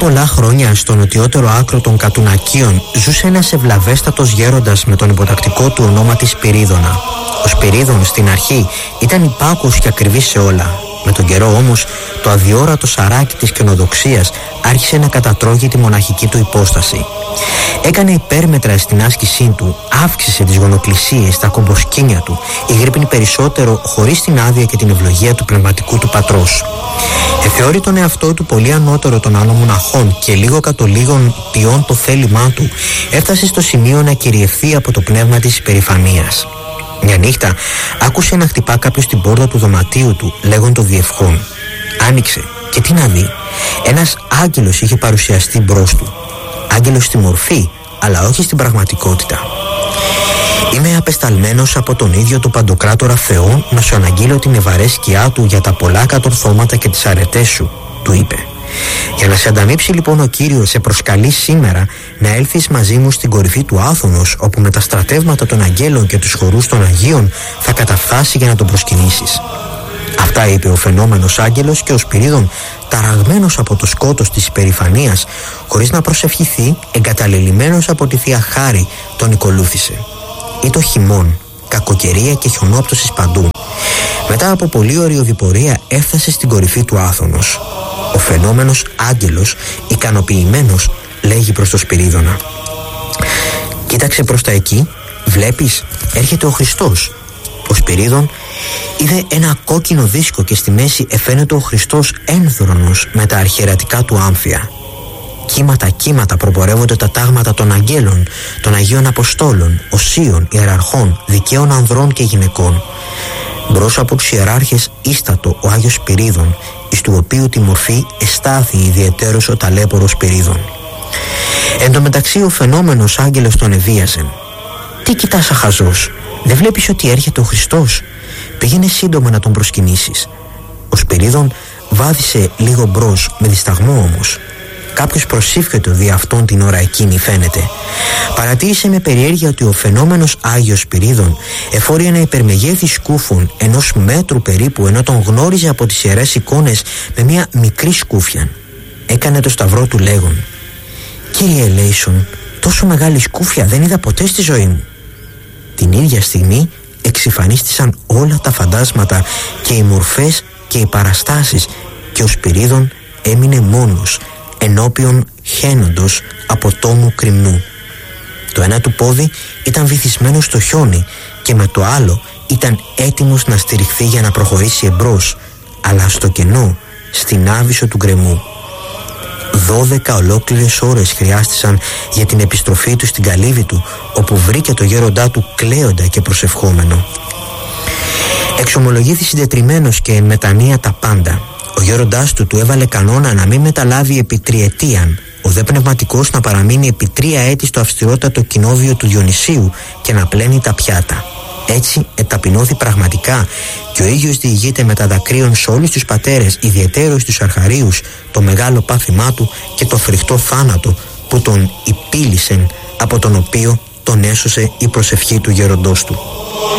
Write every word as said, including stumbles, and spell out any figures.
πολλά χρόνια στο νοτιότερο άκρο των Κατουνακίων ζούσε ένας ευλαβέστατος γέροντας με τον υποτακτικό του ονόματι Σπυρίδωνα. Ο Σπυρίδων στην αρχή ήταν υπάκουος και ακριβής σε όλα. Με τον καιρό όμως το αδιόρατο σαράκι της καινοδοξίας άρχισε να κατατρώγει τη μοναχική του υπόσταση. Έκανε υπέρμετρα στην άσκησή του, αύξησε τις γονοκλησίες, τα κομποσκίνια του, ηγρύπνει περισσότερο χωρίς την άδεια και την ευλογία του πνευματικού του πατρός. Εθεώρη τον εαυτό του πολύ ανώτερο των άλλων μοναχών και λίγο κατ' ολίγων ποιών το θέλημά του έφτασε στο σημείο να κυριευθεί από το πνεύμα της υπερηφανίας. Μια νύχτα άκουσε να χτυπά κάποιος την πόρτα του δωματίου του λέγον το διευχών. Άνοιξε και τι να δει, ένας άγγελος είχε παρουσιαστεί μπρος του. Άγγελος στη μορφή αλλά όχι στην πραγματικότητα. «Είμαι απεσταλμένος από τον ίδιο τον Παντοκράτορα Θεό να σου αναγγείλω την ευαρέσκειά του για τα πολλά κατορθώματα και τις αρετές σου», του είπε. «Για να σε ανταμείψει λοιπόν ο Κύριος σε προσκαλεί σήμερα να έλθεις μαζί μου στην κορυφή του Άθωνος, όπου με τα στρατεύματα των αγγέλων και τους χορούς των Αγίων θα καταφθάσει για να τον προσκυνήσεις». Αυτά είπε ο φαινόμενος άγγελος και ο Σπυρίδων, ταραγμένος από το σκότος της υπερηφανίας, χωρίς να προσευχηθεί, εγκαταλελειμμένος από τη Θεία Χάρη, τον ακολούθησε. Ήταν χειμών, κακοκαιρία και χιονόπτωσης παντού. Μετά από πολλή οριοδιπορία έφτασε στην κορυφή του Άθωνος. Ο φαινόμενος άγγελος, ικανοποιημένος, λέγει προς το Σπυρίδωνα: «Κοίταξε προς τα εκεί, βλέπεις, έρχεται ο Χριστός». Ο Σπυρίδων είδε ένα κόκκινο δίσκο και στη μέση εφαίνεται ο Χριστός ένθρονος με τα αρχιερατικά του άμφια. Κύματα κύματα προπορεύονται τα τάγματα των αγγέλων, των Αγίων Αποστόλων, οσίων, ιεραρχών, δικαίων ανδρών και γυναικών. Μπρος από τους ιεράρχες ίστατο ο Άγιος Σπυρίδων, εις του οποίου τη μορφή εστάθη ιδιαιτέρως ο ταλέπορος Σπυρίδων. Εν τω μεταξύ ο φαινόμενος άγγελος τον εβίαζε. «Τι κοιτάς αχαζός, δεν βλέπεις ότι έρχεται ο Χριστός? Πήγαινε σύντομα να τον προσκυνήσεις». Ο Σπυρίδων βάδισε λίγο μπρος, με δισταγμό όμως. Κάποιος προσήφιωτο δι' αυτόν την ώρα εκείνη φαίνεται. Παρατήρησε με περιέργεια ότι ο φαινόμενος Άγιος Σπυρίδων εφόρει ένα υπερμεγέθη σκούφον ενός μέτρου περίπου, ενώ τον γνώριζε από τις ιερές εικόνες με μια μικρή σκούφια. Έκανε το σταυρό του λέγον: «Κύριε Ελέησον, τόσο μεγάλη σκούφια δεν είδα ποτέ στη ζωή μου». Την ίδια στιγμή εξυφανίστησαν όλα τα φαντάσματα και οι μορφές και οι παραστάσεις και ο Σπυρίδων έμεινε μόνος ενώπιον χαίνοντος από τόμου κρυμνού. Το ένα του πόδι ήταν βυθισμένο στο χιόνι και με το άλλο ήταν έτοιμος να στηριχθεί για να προχωρήσει εμπρός, αλλά στο κενό, στην άβυσσο του γκρεμού. Δώδεκα ολόκληρες ώρες χρειάστησαν για την επιστροφή του στην καλύβη του, όπου βρήκε το γέροντά του κλαίοντα και προσευχόμενο. Εξομολογήθη συντετριμμένος και εν μετανία τα πάντα. Ο γέροντάς του του έβαλε κανόνα να μην μεταλάβει επί τριετίαν, ο δε πνευματικός να παραμείνει επί τρία έτη στο αυστηρότατο κοινόβιο του Διονυσίου και να πλένει τα πιάτα. Έτσι εταπεινώθη πραγματικά και ο ίδιος διηγείται με τα δακρύων σε όλους τους πατέρες, ιδιαιτέρως τους αρχαρίους, το μεγάλο πάθημά του και το φρικτό θάνατο που τον υπήλυσεν, από τον οποίο τον έσωσε η προσευχή του γέροντός του.